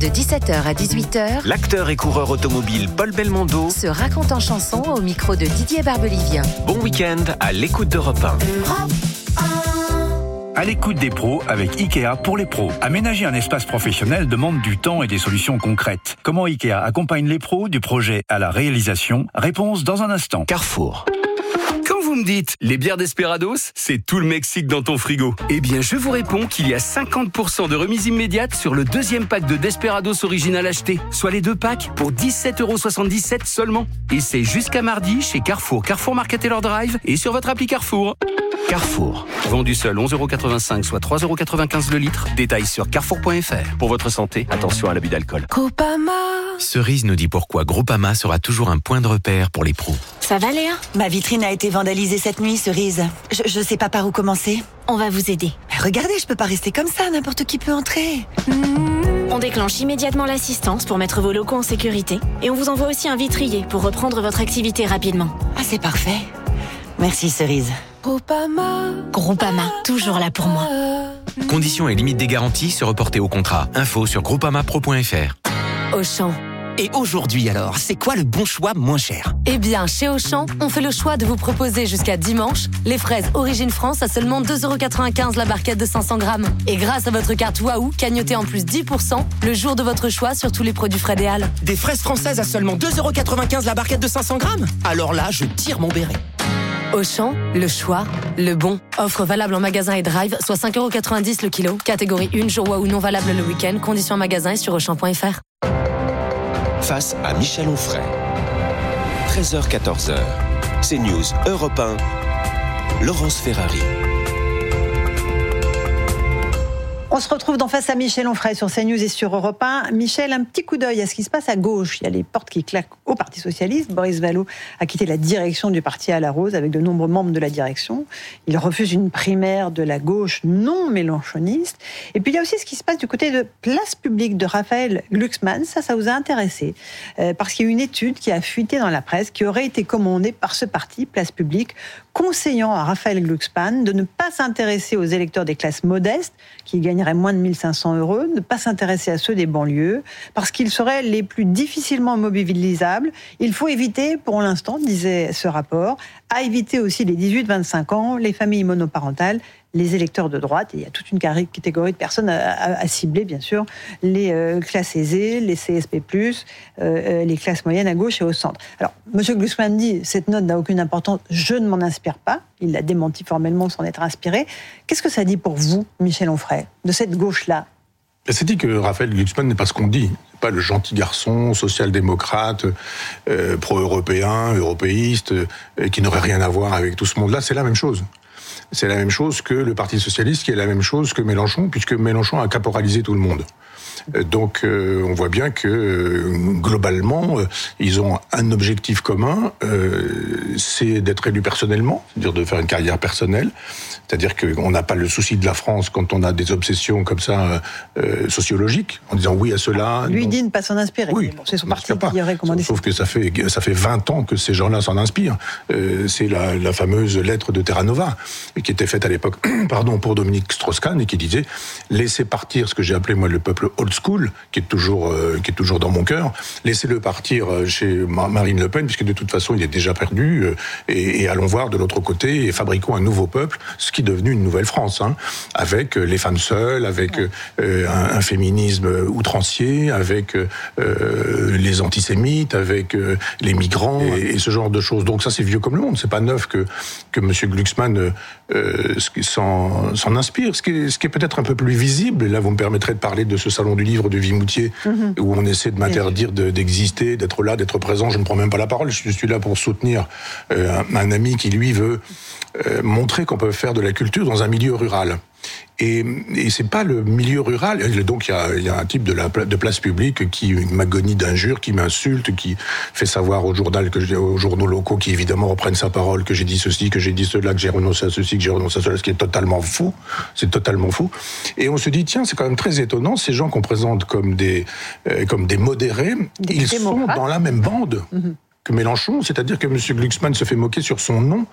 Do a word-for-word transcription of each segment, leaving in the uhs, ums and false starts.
De dix-sept heures à dix-huit heures, l'acteur et coureur automobile Paul Belmondo se raconte en chanson au micro de Didier Barbelivien. Bon week-end à l'écoute d'Europe un. À l'écoute des pros avec Ikea pour les pros. Aménager un espace professionnel demande du temps et des solutions concrètes. Comment Ikea accompagne les pros du projet à la réalisation? Réponse dans un instant. Carrefour. Quand vous me dites les bières Desperados, c'est tout le Mexique dans ton frigo. Eh bien, je vous réponds qu'il y a cinquante pour cent de remise immédiate sur le deuxième pack de Desperados original acheté, soit les deux packs pour dix-sept euros soixante-dix-sept seulement. Et c'est jusqu'à mardi chez Carrefour, Carrefour Market Taylor Drive et sur votre appli Carrefour. Carrefour. Vendu seul onze euros quatre-vingt-cinq, soit trois euros quatre-vingt-quinze le litre. Détails sur carrefour point f r. Pour votre santé, attention à l'abus d'alcool. Groupama. Cerise nous dit pourquoi Groupama sera toujours un point de repère pour les pros. Ça va, Léa? Ma vitrine a été vandalisée cette nuit, Cerise. Je, je sais pas par où commencer. On va vous aider. Mais regardez, je peux pas rester comme ça, n'importe qui peut entrer. On déclenche immédiatement l'assistance pour mettre vos locaux en sécurité. Et on vous envoie aussi un vitrier pour reprendre votre activité rapidement. Ah, c'est parfait. Merci, Cerise. Groupama. Groupama, toujours là pour moi. Conditions et limites des garanties se reporter au contrat. Info sur groupama pro point f r. Auchan. Et aujourd'hui alors, c'est quoi le bon choix moins cher? Eh bien, chez Auchan, on fait le choix de vous proposer jusqu'à dimanche les fraises Origine France à seulement deux euros quatre-vingt-quinze la barquette de cinq cents grammes. Et grâce à votre carte Waouh, cagnotez en plus dix pour cent le jour de votre choix sur tous les produits frais des Halles. Des fraises françaises à seulement deux euros quatre-vingt-quinze la barquette de cinq cents grammes? Alors là, je tire mon béret. Auchan, le choix, le bon. Offre valable en magasin et drive, soit cinq euros quatre-vingt-dix le kilo. Catégorie un, jour Waouh non valable le week-end. Conditions en magasin et sur auchan point f r. Face à Michel Onfray. treize heures quatorze heures. CNews Europe un. Laurence Ferrari. On se retrouve dans Face à Michel Onfray sur CNews et sur Europe un. Michel, un petit coup d'œil à ce qui se passe à gauche. Il y a les portes qui claquent au Parti Socialiste. Boris Vallaud a quitté la direction du parti à la Rose avec de nombreux membres de la direction. Il refuse une primaire de la gauche non mélenchoniste. Et puis il y a aussi ce qui se passe du côté de Place Publique de Raphaël Glucksmann. Ça, ça vous a intéressé. Euh, parce qu'il y a une étude qui a fuité dans la presse qui aurait été commandée par ce parti, Place Publique, conseillant à Raphaël Glucksmann de ne pas s'intéresser aux électeurs des classes modestes qui gagneraient moins de mille cinq cents euros, ne pas s'intéresser à ceux des banlieues, parce qu'ils seraient les plus difficilement mobilisables. Il faut éviter, pour l'instant, disait ce rapport, à éviter aussi les dix-huit vingt-cinq ans, les familles monoparentales, les électeurs de droite. Et il y a toute une catégorie de personnes à, à, à cibler, bien sûr, les euh, classes aisées, les C S P plus, euh, les classes moyennes à gauche et au centre. Alors, M. Glucksmann dit, cette note n'a aucune importance, je ne m'en inspire pas. Il l'a démenti formellement sans être inspiré. Qu'est-ce que ça dit pour vous, Michel Onfray, de cette gauche-là? Ça dit que Raphaël Glucksmann n'est pas ce qu'on dit. C'est pas le gentil garçon, social-démocrate, euh, pro-européen, européiste, euh, qui n'aurait rien à voir avec tout ce monde-là. C'est la même chose. C'est la même chose que le Parti Socialiste, qui est la même chose que Mélenchon, puisque Mélenchon a caporalisé tout le monde. Donc euh, on voit bien que euh, globalement, euh, ils ont un objectif commun, euh, c'est d'être élu personnellement, c'est-à-dire de faire une carrière personnelle. C'est-à-dire qu'on n'a pas le souci de la France quand on a des obsessions comme ça euh, sociologiques, en disant oui à cela. Lui non. dit ne pas s'en inspirer. Oui, bon, c'est son parti qui aurait commandé. Sauf que ça fait ça fait vingt ans que ces gens-là s'en inspirent. Euh, c'est la, la fameuse lettre de Terra Nova qui était faite à l'époque, pardon, pour Dominique Strauss-Kahn et qui disait laissez partir ce que j'ai appelé moi le peuple old school, qui est toujours euh, qui est toujours dans mon cœur. Laissez-le partir chez Marine Le Pen, puisque de toute façon il est déjà perdu. Euh, et, et allons voir de l'autre côté et fabriquons un nouveau peuple, ce qui est devenu une nouvelle France, hein, avec les femmes seules, avec euh, un, un féminisme outrancier, avec euh, les antisémites, avec euh, les migrants et, et ce genre de choses. Donc ça c'est vieux comme le monde. C'est pas neuf que que Monsieur Glucksmann euh, s'en, s'en inspire. Ce qui est, ce qui est peut-être un peu plus visible. Et là vous me permettrez de parler de ce salon du livre de Vimoutier, mmh. où on essaie de m'interdire de, d'exister, d'être là, d'être présent. Je ne prends même pas la parole. Je suis là pour soutenir euh, un, un ami qui lui veut euh, montrer qu'on peut faire de la culture dans un milieu rural. Et, et c'est pas le milieu rural. Donc il y a, il y a un type de, la, de Place Publique qui m'agonie d'injures, qui m'insulte, qui fait savoir au journal, que j'ai, aux journaux locaux, qui évidemment reprennent sa parole, que j'ai dit ceci, que j'ai dit cela, que j'ai renoncé à ceci, que j'ai renoncé à cela, ce qui est totalement fou. C'est totalement fou. Et on se dit tiens, c'est quand même très étonnant, ces gens qu'on présente comme des euh, comme des modérés, des ils démocrates. Sont dans la même bande mm-hmm. que Mélenchon, c'est-à-dire que M. Glucksmann se fait moquer sur son nom.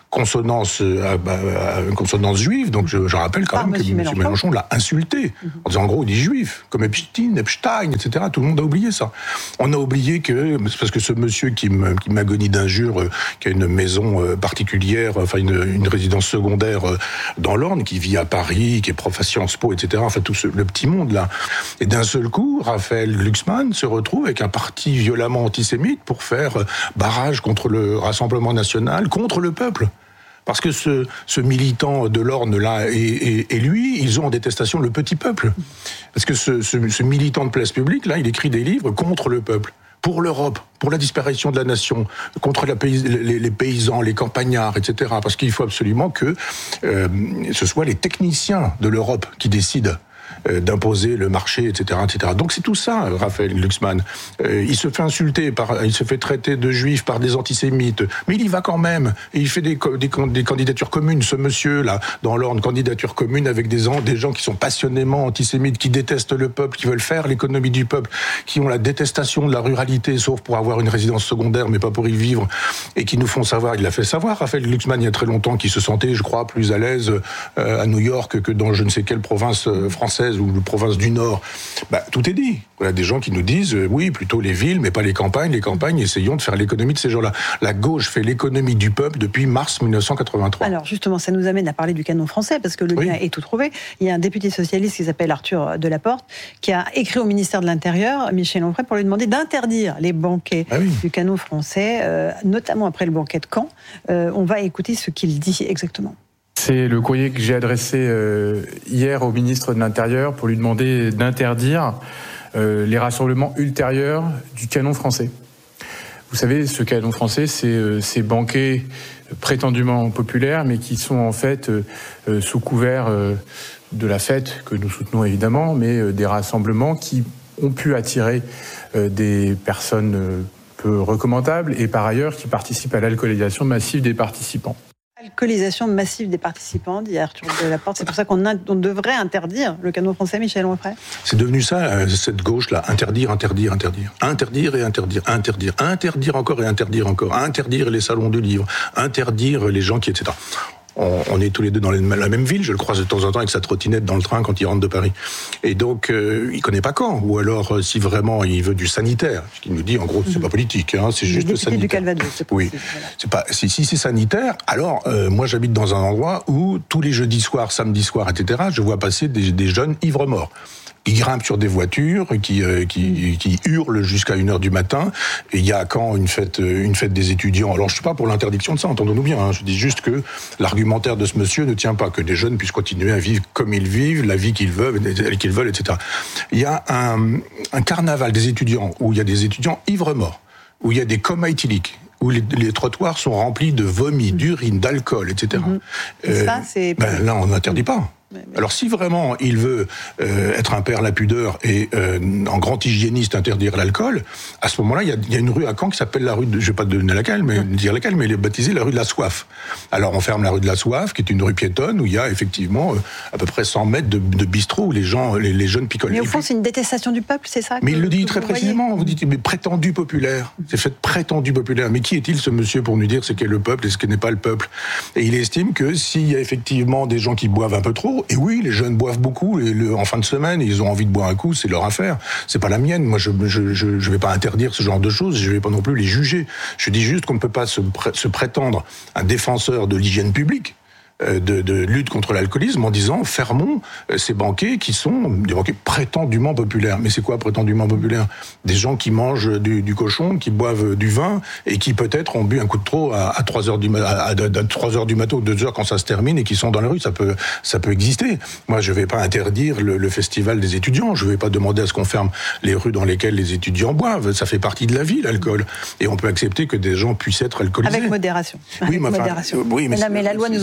consonance, à, à, à une consonance juive. Donc je, je rappelle quand Par même que M. Mélenchon, Mélenchon l'a insulté, mmh. en disant en gros, il dit juif, comme Epstein, Epstein, et cetera. Tout le monde a oublié ça. On a oublié que, parce que ce monsieur qui, me, qui m'agonie d'injures, euh, qui a une maison euh, particulière, enfin une, une résidence secondaire euh, dans l'Orne, qui vit à Paris, qui est prof à Sciences Po, et cetera. Enfin tout ce, le petit monde là. Et d'un seul coup, Raphaël Glucksmann se retrouve avec un parti violemment antisémite pour faire euh, barrage contre le Rassemblement national, contre le peuple. Parce que ce, ce militant de l'Orne-là et, et, et lui, ils ont en détestation le petit peuple. Parce que ce, ce, ce militant de place publique, là, il écrit des livres contre le peuple, pour l'Europe, pour la disparition de la nation, contre la pays, les, les paysans, les campagnards, et cetera. Parce qu'il faut absolument que euh, ce soit les techniciens de l'Europe qui décident d'imposer le marché, et cetera, et cetera. Donc c'est tout ça, Raphaël Glucksmann. Euh, il se fait insulter, par, il se fait traiter de juif par des antisémites, mais il y va quand même. Et il fait des, des, des candidatures communes. Ce monsieur-là, dans l'Orne, candidature commune avec des, des gens qui sont passionnément antisémites, qui détestent le peuple, qui veulent faire l'économie du peuple, qui ont la détestation de la ruralité, sauf pour avoir une résidence secondaire, mais pas pour y vivre, et qui nous font savoir, il l'a fait savoir, Raphaël Glucksmann, il y a très longtemps, qu'il se sentait, je crois, plus à l'aise euh, à New York que dans je ne sais quelle province euh, française ou de province du Nord. Bah, tout est dit. Il y a des gens qui nous disent, euh, oui, plutôt les villes, mais pas les campagnes. Les campagnes, essayons de faire l'économie de ces gens-là. La gauche fait l'économie du peuple depuis mars mille neuf cent quatre-vingt-trois. Alors, justement, ça nous amène à parler du canon français, parce que le lien oui. est tout trouvé. Il y a un député socialiste qui s'appelle Arthur Delaporte, qui a écrit au ministère de l'Intérieur, Michel Onfray, pour lui demander d'interdire les banquets ah oui. du canon français, euh, notamment après le banquet de Caen. Euh, on va écouter ce qu'il dit exactement. C'est le courrier que j'ai adressé euh, hier au ministre de l'Intérieur pour lui demander d'interdire euh, les rassemblements ultérieurs du canon français. Vous savez, ce canon français, c'est euh, ces banquets prétendument populaires, mais qui sont en fait euh, euh, sous couvert euh, de la fête, que nous soutenons évidemment, mais euh, des rassemblements qui ont pu attirer euh, des personnes euh, peu recommandables et par ailleurs qui participent à l'alcoolisation massive des participants. Alcoolisation massive des participants, dit Arthur Delaporte. C'est pour ça qu'on a, on devrait interdire le canon français, Michel Onfray. C'est devenu ça, cette gauche-là. Interdire, interdire, interdire. Interdire et interdire, interdire. Interdire encore et interdire encore. Interdire les salons du livre. Interdire les gens qui, et cetera. On, on est tous les deux dans la même ville, je le croise de temps en temps avec sa trottinette dans le train quand il rentre de Paris. Et donc, euh, il connaît pas Caen. Ou alors, euh, si vraiment il veut du sanitaire, ce qu'il nous dit, en gros, c'est mmh. pas politique, hein, c'est juste le sanitaire. Du Calvados, c'est oui, voilà. c'est pas. Si, si c'est sanitaire, alors euh, moi j'habite dans un endroit où tous les jeudis soirs, samedis soirs, et cetera, je vois passer des, des jeunes ivres morts. Ils grimpent sur des voitures, qui, euh, qui, qui hurlent jusqu'à une heure du matin. Et il y a quand une fête, une fête des étudiants. Alors je suis pas pour l'interdiction de ça, entendons-nous bien. Hein. Je dis juste que l'argumentaire de ce monsieur ne tient pas, que des jeunes puissent continuer à vivre comme ils vivent, la vie qu'ils veulent, qu'ils veulent, et cetera. Il y a un, un carnaval des étudiants où il y a des étudiants ivres morts, où il y a des comas éthyliques, où les, les trottoirs sont remplis de vomi, mmh. d'urine, d'alcool, et cetera. Mmh. Euh, ça, c'est... Ben, là, on n'interdit pas. Alors si vraiment il veut euh, être un père la pudeur et euh, en grand hygiéniste interdire l'alcool, à ce moment-là il y a, y a une rue à Caen qui s'appelle la rue de, je vais pas donner laquelle, mais dire laquelle, mais elle est baptisée la rue de la soif. Alors on ferme la rue de la soif, qui est une rue piétonne où il y a effectivement euh, à peu près cent mètres de, de bistrot où les gens, les, les jeunes picolent. Mais au fond c'est une détestation du peuple, c'est ça? Mais que, il le dit très vous précisément. voyez. Vous dites mais prétendu populaire, c'est fait prétendu populaire. Mais qui est-il ce monsieur pour nous dire ce qu'est le peuple et ce qui n'est pas le peuple? Et il estime que s'il y a effectivement des gens qui boivent un peu trop, et oui les jeunes boivent beaucoup et le, en fin de semaine ils ont envie de boire un coup, c'est leur affaire, c'est pas la mienne. Moi je je je, je vais pas interdire ce genre de choses, je vais pas non plus les juger. Je dis juste qu'on ne peut pas se, pré- se prétendre un défenseur de l'hygiène publique, de, de lutte contre l'alcoolisme en disant fermons ces banquets qui sont des banquets prétendument populaires. Mais c'est quoi prétendument populaire? Des gens qui mangent du, du cochon, qui boivent du vin et qui peut-être ont bu un coup de trop à, à trois heures du ma- à, à, à trois heures du matin ou deux heures quand ça se termine et qui sont dans la rue. Ça peut ça peut exister. Moi je vais pas interdire le, le festival des étudiants. Je vais pas demander à ce qu'on ferme les rues dans lesquelles les étudiants boivent. Ça fait partie de la vie l'alcool et on peut accepter que des gens puissent être alcoolisés avec modération. Oui, avec mais, modération. Enfin, oui, mais, mais, là, mais la loi nous oblige à le dire.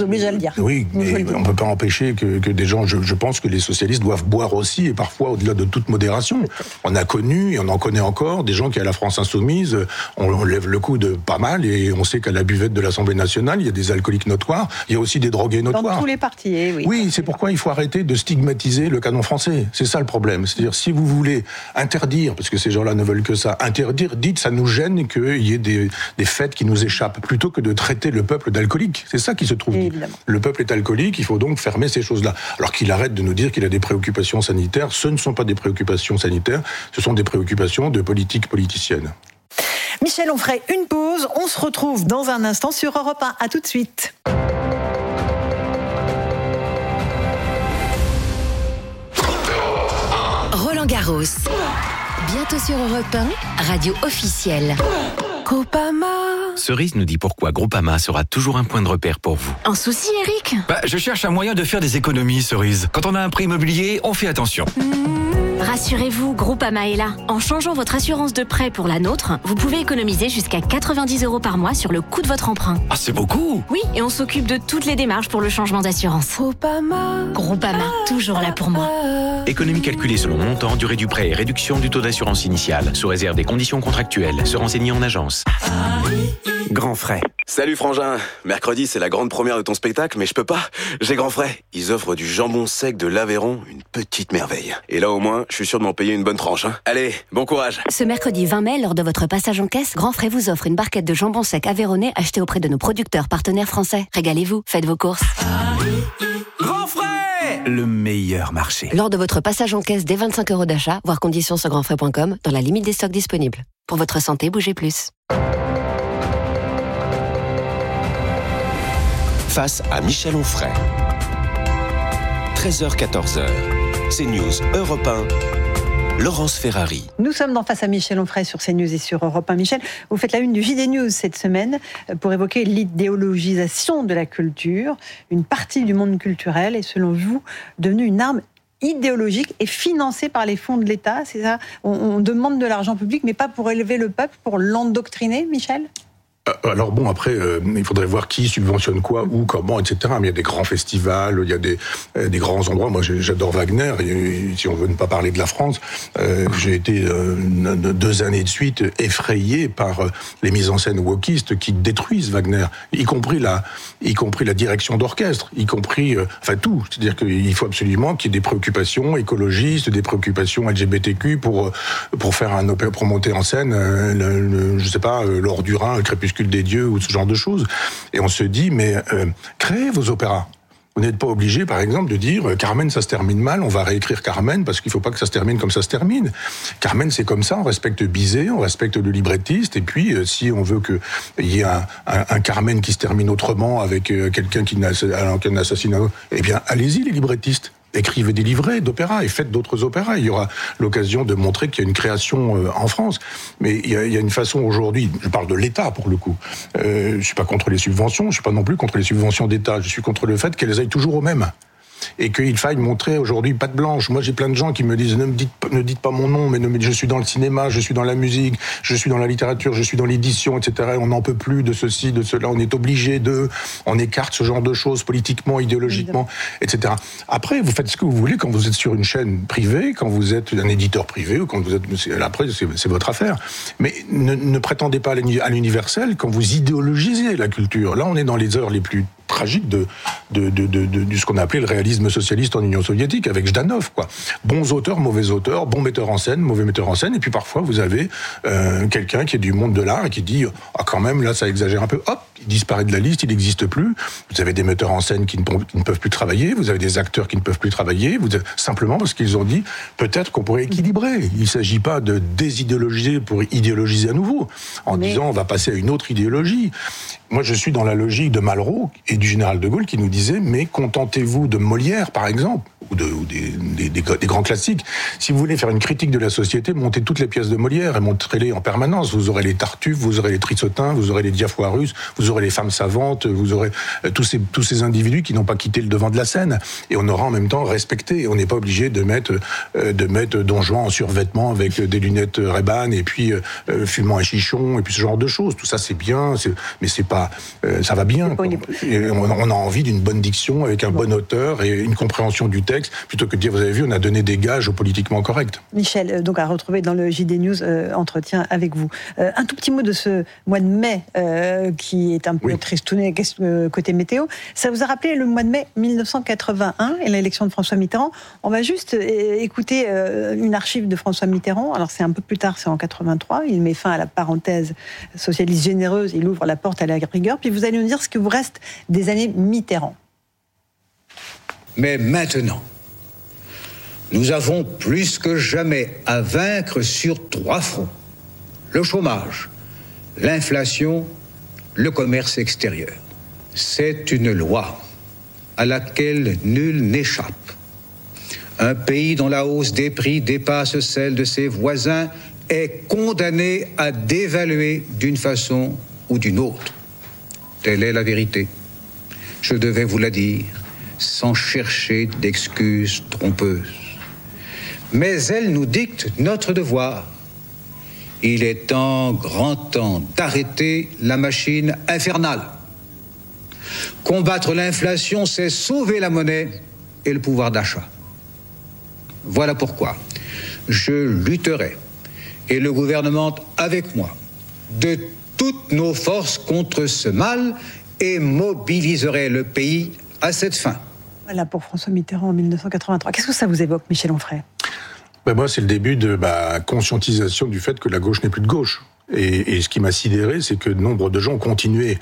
dire. Oui, mais on ne peut pas empêcher que, que des gens... Je, je pense que les socialistes doivent boire aussi, et parfois au-delà de toute modération. On a connu, et on en connaît encore, des gens qui, à la France Insoumise, on, on lève le coup de pas mal, et on sait qu'à la buvette de l'Assemblée nationale, il y a des alcooliques notoires, il y a aussi des drogués notoires. Dans tous les partis, eh oui. Oui, c'est pourquoi il faut arrêter de stigmatiser le canon français. C'est ça le problème. C'est-à-dire, si vous voulez interdire, parce que ces gens-là ne veulent que ça, interdire, dites, ça nous gêne qu'il y ait des, des fêtes qui nous échappent, plutôt que de traiter le peuple d'alcoolique. C'est ça qui se trouve dit. Le peuple est alcoolique, il faut donc fermer ces choses-là. Alors qu'il arrête de nous dire qu'il a des préoccupations sanitaires. Ce ne sont pas des préoccupations sanitaires, ce sont des préoccupations de politique politicienne. Michel Onfray, une pause. On se retrouve dans un instant sur Europe un. À tout de suite. Roland Garros. Bientôt sur Europe un, radio officielle. Groupama. Cerise nous dit pourquoi Groupama sera toujours un point de repère pour vous. Un souci, Eric ? Bah, je cherche un moyen de faire des économies, Cerise. Quand on a un prêt immobilier, on fait attention. Mmh. Rassurez-vous, Groupama est là. En changeant votre assurance de prêt pour la nôtre, vous pouvez économiser jusqu'à quatre-vingt-dix euros par mois sur le coût de votre emprunt. Ah, c'est beaucoup! Oui, et on s'occupe de toutes les démarches pour le changement d'assurance. Groupama. Groupama, toujours là pour moi. Économie calculée selon montant, durée du prêt et réduction du taux d'assurance initiale, sous réserve des conditions contractuelles. Se renseigner en agence. Grand frais. Salut frangin, mercredi c'est la grande première de ton spectacle, mais je peux pas, j'ai grand frais. Ils offrent du jambon sec de l'Aveyron, une petite merveille. Et là au moins, je suis sûr de m'en payer une bonne tranche. Hein. Allez, bon courage. Ce mercredi vingt mai, lors de votre passage en caisse, Grand Frais vous offre une barquette de jambon sec aveyronnais achetée auprès de nos producteurs partenaires français. Régalez-vous, faites vos courses. Grand frais, le meilleur marché. Lors de votre passage en caisse dès vingt-cinq euros d'achat, voir conditions sur grand frais point com, dans la limite des stocks disponibles. Pour votre santé, bougez plus. Face à Michel Onfray. treize heures quatorze heures. CNews Europe un. Laurence Ferrari. Nous sommes dans Face à Michel Onfray sur CNews et sur Europe un. Michel, vous faites la une du J D News cette semaine pour évoquer l'idéologisation de la culture. Une partie du monde culturel est, selon vous, devenue une arme idéologique et financée par les fonds de l'État. C'est ça ? on, on demande de l'argent public, mais pas pour élever le peuple, pour l'endoctriner, Michel ? Alors bon, après, euh, il faudrait voir qui subventionne quoi, où, comment, et cetera. Mais il y a des grands festivals, il y a des, euh, des grands endroits. Moi, j'adore Wagner. Et, si on veut ne pas parler de la France, euh, j'ai été euh, deux années de suite effrayé par euh, les mises en scène wokistes qui détruisent Wagner, y compris la, y compris la direction d'orchestre, y compris, euh, enfin tout. C'est-à-dire qu'il faut absolument qu'il y ait des préoccupations écologistes, des préoccupations L G B T Q pour pour faire un opéra, pour monter en scène, euh, le, le, je sais pas, l'Or du Rhin, le Crépuscule des dieux ou ce genre de choses. Et on se dit, mais euh, créez vos opéras. Vous n'êtes pas obligé, par exemple, de dire euh, Carmen, ça se termine mal, on va réécrire Carmen parce qu'il ne faut pas que ça se termine comme ça se termine. Carmen, c'est comme ça, on respecte Bizet, on respecte le librettiste, et puis euh, si on veut qu'il y ait un, un, un Carmen qui se termine autrement avec euh, quelqu'un qui n'a un assassinat, eh bien, allez-y, les librettistes. Écrivez des livrets d'opéra et faites d'autres opéras. Il y aura l'occasion de montrer qu'il y a une création euh, en France. Mais il y, a, il y a une façon aujourd'hui, je parle de l'État pour le coup, euh, je suis pas contre les subventions, je suis pas non plus contre les subventions d'État, je suis contre le fait qu'elles aillent toujours au même. Et qu'il faille montrer aujourd'hui patte blanche. Moi, j'ai plein de gens qui me disent ne me dites, ne dites pas mon nom, mais ne, je suis dans le cinéma, je suis dans la musique, je suis dans la littérature, je suis dans l'édition, et cetera. On n'en peut plus de ceci, de cela. On est obligé de, on écarte ce genre de choses politiquement, idéologiquement, et cetera. Après, vous faites ce que vous voulez quand vous êtes sur une chaîne privée, quand vous êtes un éditeur privé ou quand vous êtes, après, c'est, c'est votre affaire. Mais ne, ne prétendez pas à l'universel quand vous idéologisez la culture. Là, on est dans les heures les plus tragique de, de, de, de, de, de ce qu'on appelait le réalisme socialiste en Union soviétique, avec Jdanov, quoi. Bons auteurs, mauvais auteurs, bons metteurs en scène, mauvais metteurs en scène, et puis parfois vous avez euh, quelqu'un qui est du monde de l'art et qui dit « Ah, quand même, là, ça exagère un peu. » Hop, il disparaît de la liste, il n'existe plus. Vous avez des metteurs en scène qui ne, qui ne peuvent plus travailler, vous avez des acteurs qui ne peuvent plus travailler, vous avez, simplement parce qu'ils ont dit « Peut-être qu'on pourrait équilibrer. » Il ne s'agit pas de désidéologiser pour idéologiser à nouveau, en Mais... disant « On va passer à une autre idéologie. » Moi, je suis dans la logique de Malraux et du général de Gaulle qui nous disait « Mais contentez-vous de Molière, par exemple, ou, de, ou des, des, des, des grands classiques. Si vous voulez faire une critique de la société, montez toutes les pièces de Molière et montrez-les en permanence. Vous aurez les Tartuffes, vous aurez les Trissotins, vous aurez les Diafoirus, vous aurez les femmes savantes, vous aurez euh, tous, ces, tous ces individus qui n'ont pas quitté le devant de la scène. Et on aura en même temps respecté. On n'est pas obligé de mettre, euh, de mettre Don Juan en survêtement avec des lunettes Ray-Ban et puis euh, fumant un chichon et puis ce genre de choses. Tout ça, c'est bien, c'est, mais c'est pas... Euh, ça va bien. Et on, on a envie d'une bonne diction avec un bon. bon auteur et une compréhension du texte, plutôt que de dire, vous avez vu, on a donné des gages au politiquement correct. Michel, donc à retrouver dans le J D News, euh, entretien avec vous. Euh, un tout petit mot de ce mois de mai, euh, qui est un peu oui. tristouné côté météo. Ça vous a rappelé le mois de mai mille neuf cent quatre-vingt-un et l'élection de François Mitterrand. On va juste écouter euh, une archive de François Mitterrand. Alors c'est un peu plus tard, c'est en quatre-vingt-trois. Il met fin à la parenthèse socialiste généreuse, il ouvre la porte à la rigueur. Puis vous allez nous dire ce que vous reste des années Mitterrand. Mais maintenant, nous avons plus que jamais à vaincre sur trois fronts. Le chômage, l'inflation, le commerce extérieur. C'est une loi à laquelle nul n'échappe. Un pays dont la hausse des prix dépasse celle de ses voisins est condamné à dévaluer d'une façon ou d'une autre. Telle est la vérité. Je devais vous la dire sans chercher d'excuses trompeuses. Mais elle nous dicte notre devoir. Il est temps, grand temps, d'arrêter la machine infernale. Combattre l'inflation, c'est sauver la monnaie et le pouvoir d'achat. Voilà pourquoi je lutterai, et le gouvernement avec moi, de toutes nos forces contre ce mal et mobiliserai le pays à cette fin. Voilà pour François Mitterrand en mille neuf cent quatre-vingt-trois. Qu'est-ce que ça vous évoque, Michel Onfray ? Ben moi, c'est le début de ma conscientisation du fait que la gauche n'est plus de gauche. Et, et ce qui m'a sidéré, c'est que nombre de gens continuaient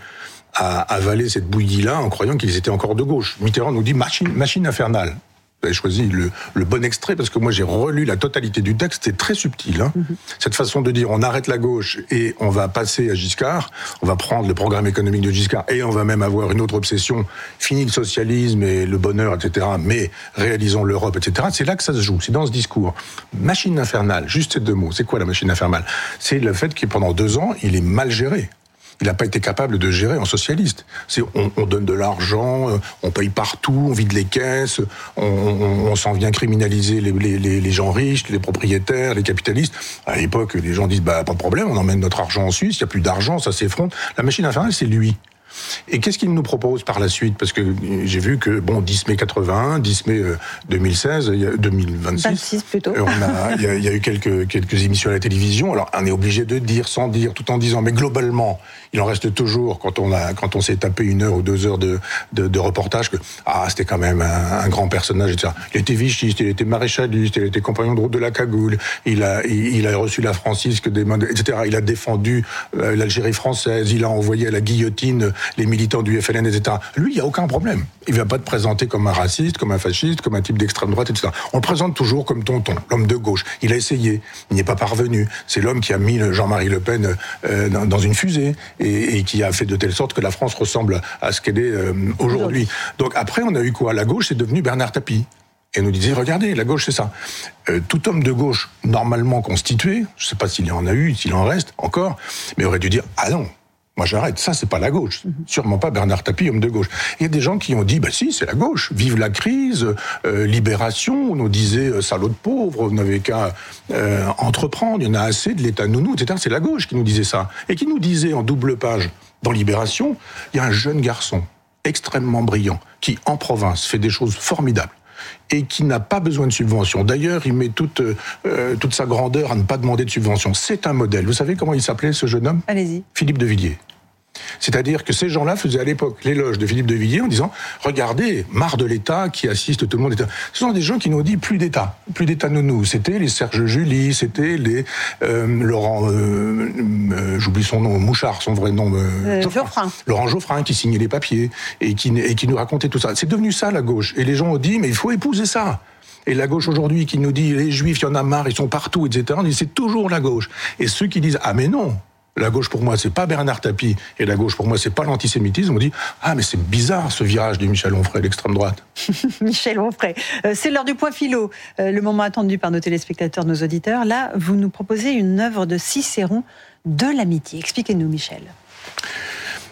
à avaler cette bouillie-là en croyant qu'ils étaient encore de gauche. Mitterrand nous dit machine, machine infernale. Vous avez choisi le, le bon extrait parce que moi j'ai relu la totalité du texte, c'est très subtil. Hein. Mm-hmm. Cette façon de dire on arrête la gauche et on va passer à Giscard, on va prendre le programme économique de Giscard et on va même avoir une autre obsession, fini le socialisme et le bonheur, et cetera, mais réalisons l'Europe, et cetera. C'est là que ça se joue, c'est dans ce discours. Machine infernale, juste ces deux mots, c'est quoi la machine infernale ? C'est le fait que pendant deux ans, il est mal géré. Il n'a pas été capable de gérer en socialiste. C'est on, on donne de l'argent, on paye partout, on vide les caisses, on, on, on s'en vient criminaliser les, les, les gens riches, les propriétaires, les capitalistes. À l'époque, les gens disent bah pas de problème, on emmène notre argent en Suisse, il n'y a plus d'argent, ça s'effronte. La machine infernale, c'est lui. Et qu'est-ce qu'il nous propose par la suite ? Parce que j'ai vu que, bon, dix mai quatre-vingt-un, dix mai deux mille seize, deux mille vingt-six, vingt-six plutôt. On a, il y a, il y a eu quelques, quelques émissions à la télévision. Alors, on est obligé de dire, sans dire, tout en disant, mais globalement, il en reste toujours, quand on a, quand on s'est tapé une heure ou deux heures de, de, de reportage, que, ah, c'était quand même un, un grand personnage, et cetera. Il était vichiste, il était maréchaliste, il était compagnon de route de la Cagoule, il a, il, il a reçu la Francisque des mains, et cetera. Il a défendu euh, l'Algérie française, il a envoyé à la guillotine les militants du F L N, et cetera. Lui, il n'y a aucun problème. Il ne va pas te présenter comme un raciste, comme un fasciste, comme un type d'extrême droite, et cetera. On le présente toujours comme tonton, l'homme de gauche. Il a essayé, il n'y est pas parvenu. C'est l'homme qui a mis Jean-Marie Le Pen euh, dans, dans une fusée et, et qui a fait de telle sorte que la France ressemble à ce qu'elle est euh, aujourd'hui. Donc après, on a eu quoi ? La gauche, c'est devenu Bernard Tapie. Et on nous disait, regardez, la gauche, c'est ça. Euh, tout homme de gauche, normalement constitué, je ne sais pas s'il y en a eu, s'il en reste encore, mais aurait dû dire, ah non, moi j'arrête, ça c'est pas la gauche, mmh. Sûrement pas Bernard Tapie, homme de gauche. Il y a des gens qui ont dit, bah si, c'est la gauche, vive la crise, euh, libération, on nous disait, euh, salaud de pauvres, vous n'avez qu'à euh, entreprendre, il y en a assez de l'État nounou, et cetera. C'est la gauche qui nous disait ça. Et qui nous disait en double page, dans Libération, il y a un jeune garçon extrêmement brillant, qui en province fait des choses formidables, et qui n'a pas besoin de subvention. D'ailleurs, il met toute, euh, toute sa grandeur à ne pas demander de subvention. C'est un modèle. Vous savez comment il s'appelait, ce jeune homme ? Allez-y. Philippe de Villiers. C'est-à-dire que ces gens-là faisaient à l'époque l'éloge de Philippe de Villiers en disant « Regardez, marre de l'État qui assiste tout le monde. » Ce sont des gens qui nous ont dit « Plus d'État, plus d'État nounou. » C'était les Serge Julie, c'était les euh, Laurent, euh, euh, j'oublie son nom, Mouchard, son vrai nom. Euh, Geoffrin. Geoffrin. Laurent Geoffrin qui signait les papiers et qui, et qui nous racontait tout ça. C'est devenu ça, la gauche. Et les gens ont dit « Mais il faut épouser ça. » Et la gauche aujourd'hui qui nous dit « Les Juifs, il y en a marre, ils sont partout, et cetera » On dit « C'est toujours la gauche. » Et ceux qui disent « Ah mais non !» La gauche, pour moi, c'est pas Bernard Tapie, et la gauche, pour moi, c'est pas l'antisémitisme. On dit, ah, mais c'est bizarre, ce virage de Michel Onfray, l'extrême droite. Michel Onfray. Euh, c'est l'heure du point philo, euh, le moment attendu par nos téléspectateurs, nos auditeurs. Là, vous nous proposez une œuvre de Cicéron, de l'amitié. Expliquez-nous, Michel.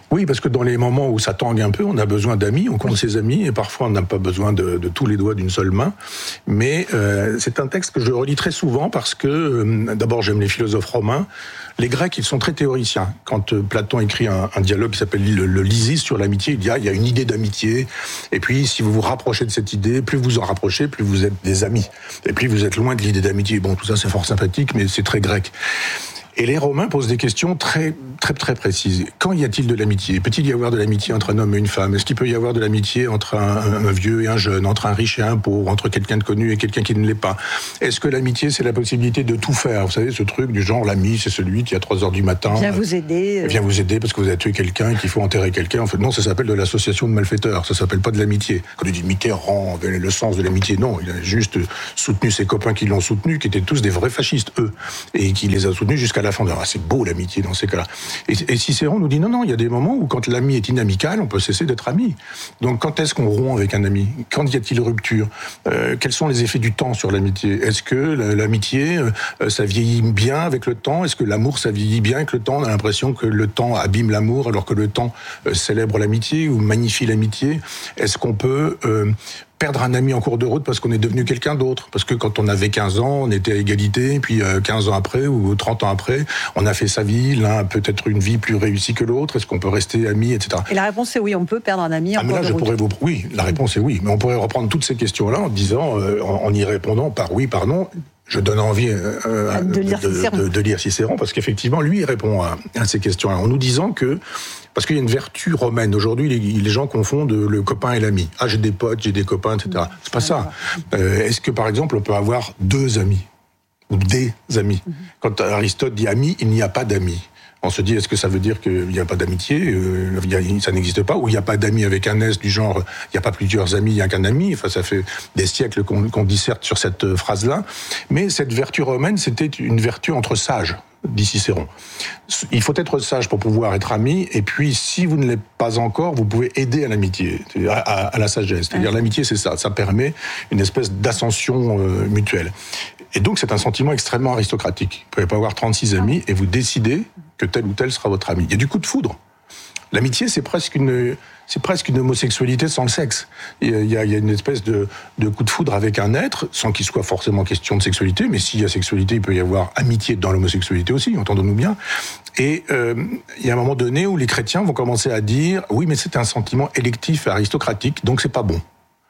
Oui, parce que dans les moments où ça tangue un peu, on a besoin d'amis, on compte ses amis, et parfois on n'a pas besoin de, de tous les doigts d'une seule main. Mais euh, c'est un texte que je relis très souvent parce que, euh, d'abord, j'aime les philosophes romains. Les Grecs, ils sont très théoriciens. Quand euh, Platon écrit un, un dialogue qui s'appelle le, le Lysis sur l'amitié, il dit ah, il y a une idée d'amitié, et puis si vous vous rapprochez de cette idée, plus vous en rapprochez, plus vous êtes des amis. Et plus vous êtes loin de l'idée d'amitié. Bon, tout ça c'est fort sympathique, mais c'est très grec. Et les Romains posent des questions très, très, très précises. Quand y a-t-il de l'amitié ? Peut-il y avoir de l'amitié entre un homme et une femme ? Est-ce qu'il peut y avoir de l'amitié entre un, un vieux et un jeune, entre un riche et un pauvre, entre quelqu'un de connu et quelqu'un qui ne l'est pas ? Est-ce que l'amitié, c'est la possibilité de tout faire ? Vous savez, ce truc du genre, l'ami, c'est celui qui à trois heures du matin... Vient vous aider. Vient vous aider parce que vous avez tué quelqu'un et qu'il faut enterrer quelqu'un. En fait, non, ça s'appelle de l'association de malfaiteurs. Ça s'appelle pas de l'amitié. Quand on dit Mitterrand avait le sens de l'amitié, non. Il a juste soutenu ses copains qui l'ont soutenu, qui étaient tous des vrais fascistes, eux. Et qui les a soutenus jusqu'à la fin. Ah, c'est beau, l'amitié dans ces cas-là. Et, et Cicéron nous dit non, non, il y a des moments où quand l'ami est inamical, on peut cesser d'être ami. Donc quand est-ce qu'on rompt avec un ami ? Quand y a-t-il rupture ? euh, Quels sont les effets du temps sur l'amitié ? Est-ce que l'amitié, euh, ça vieillit bien avec le temps ? Est-ce que l'amour, ça vieillit bien avec le temps ? On a l'impression que le temps abîme l'amour alors que le temps euh, célèbre l'amitié ou magnifie l'amitié. Est-ce qu'on peut... Euh, perdre un ami en cours de route parce qu'on est devenu quelqu'un d'autre. Parce que quand on avait quinze ans, on était à égalité, puis quinze ans après, ou trente ans après, on a fait sa vie, l'un a peut-être une vie plus réussie que l'autre, est-ce qu'on peut rester amis, et cetera. Et la réponse est oui, on peut perdre un ami en ah, mais cours là, de je route. Pourrais vous... Oui, la réponse est oui, mais on pourrait reprendre toutes ces questions-là en disant, euh, en, en y répondant par oui, par non. Je donne envie euh, de, lire de, de, de lire Cicéron, parce qu'effectivement, lui, il répond à, à ces questions-là, en nous disant que, parce qu'il y a une vertu romaine. Aujourd'hui, les, les gens confondent le copain et l'ami. Ah, j'ai des potes, j'ai des copains, et cetera. C'est pas ça. Euh, est-ce que, par exemple, on peut avoir deux amis ou des amis ? Quand Aristote dit ami, il n'y a pas d'amis. On se dit, est-ce que ça veut dire qu'il n'y a pas d'amitié, euh, ça n'existe pas, ou il n'y a pas d'amis avec un S du genre, il n'y a pas plusieurs amis, il n'y a qu'un ami. Enfin, ça fait des siècles qu'on, qu'on disserte sur cette phrase-là. Mais cette vertu romaine, c'était une vertu entre sages, dit Cicéron. Il faut être sage pour pouvoir être ami, et puis si vous ne l'êtes pas encore, vous pouvez aider à l'amitié, à, à, à la sagesse. C'est-à-dire l'amitié, c'est ça, ça permet une espèce d'ascension euh, mutuelle. Et donc c'est un sentiment extrêmement aristocratique. Vous ne pouvez pas avoir trente-six amis et vous décidez que tel ou tel sera votre ami. Il y a du coup de foudre. L'amitié, c'est presque une, c'est presque une homosexualité sans le sexe. Il y a, il y a une espèce de, de coup de foudre avec un être, sans qu'il soit forcément question de sexualité, mais s'il y a sexualité, il peut y avoir amitié dans l'homosexualité aussi, entendons-nous bien. Et euh, il y a un moment donné où les chrétiens vont commencer à dire « oui, mais c'est un sentiment électif et aristocratique, donc c'est pas bon ».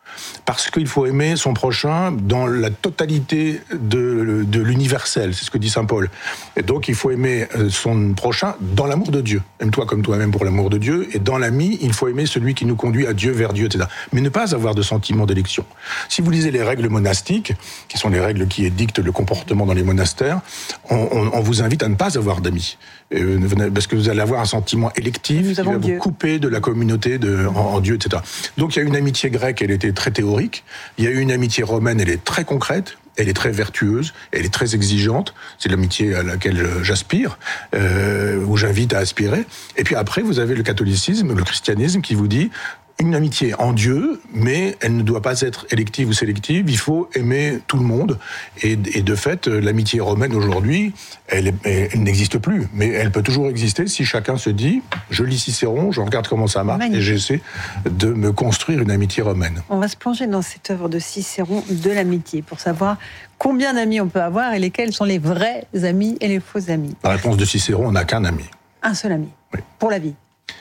Parce qu'il faut aimer son prochain dans la totalité de, de l'universel, c'est ce que dit saint Paul. Et donc il faut aimer son prochain dans l'amour de Dieu. Aime-toi comme toi-même pour l'amour de Dieu. Et dans l'ami, il faut aimer celui qui nous conduit à Dieu, vers Dieu, et cetera. Mais ne pas avoir de sentiment d'élection. Si vous lisez les règles monastiques, qui sont les règles qui édictent le comportement dans les monastères, on, on, on vous invite à ne pas avoir d'amis. Parce que vous allez avoir un sentiment électif qui va vous couper de la communauté de, en, en Dieu, et cetera. Donc il y a une amitié grecque, elle était très théorique. Il y a une amitié romaine, elle est très concrète. Elle est très vertueuse, elle est très exigeante. C'est l'amitié à laquelle j'aspire, euh, où j'invite à aspirer. Et puis après, vous avez le catholicisme, le christianisme qui vous dit une amitié en Dieu, mais elle ne doit pas être élective ou sélective. Il faut aimer tout le monde. Et, et de fait, l'amitié romaine aujourd'hui, elle, est, elle n'existe plus. Mais elle peut toujours exister si chacun se dit, je lis Cicéron, je regarde comment ça marche, magnifique, et j'essaie de me construire une amitié romaine. On va se plonger dans cette œuvre de Cicéron de l'amitié pour savoir combien d'amis on peut avoir et lesquels sont les vrais amis et les faux amis. La réponse de Cicéron, on n'a qu'un ami. Un seul ami, oui, pour la vie.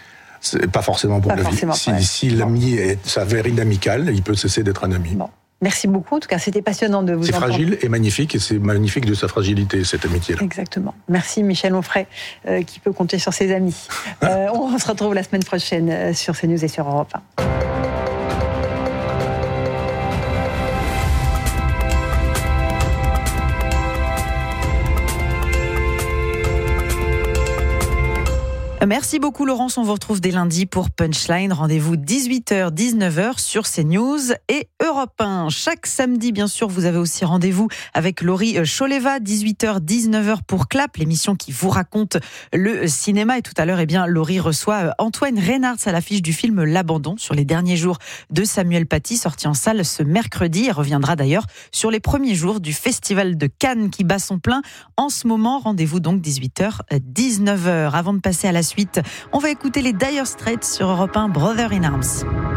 C'est pas forcément pour pas la forcément vie. Si, si l'ami est, s'avère inamical, il peut cesser d'être un ami. Bon. Merci beaucoup. En tout cas, c'était passionnant de vous c'est entendre. C'est fragile et magnifique, et c'est magnifique de sa fragilité, cette amitié-là. Exactement. Merci Michel Onfray, euh, qui peut compter sur ses amis. euh, on se retrouve la semaine prochaine euh, sur CNews et sur Europe un. Merci beaucoup Laurence, on vous retrouve dès lundi pour Punchline. Rendez-vous dix-huit heures dix-neuf heures sur CNews et Europe un. Chaque samedi, bien sûr, vous avez aussi rendez-vous avec Laurie Choleva, dix-huit heures dix-neuf heures pour Clap, l'émission qui vous raconte le cinéma. Et tout à l'heure, eh bien, Laurie reçoit Antoine Reynards à l'affiche du film L'Abandon sur les derniers jours de Samuel Paty, sorti en salle ce mercredi. Il reviendra d'ailleurs sur les premiers jours du Festival de Cannes qui bat son plein en ce moment. Rendez-vous donc dix-huit heures dix-neuf heures. Avant de passer à la suite, on va écouter les Dire Straits sur Europe un, Brother in Arms.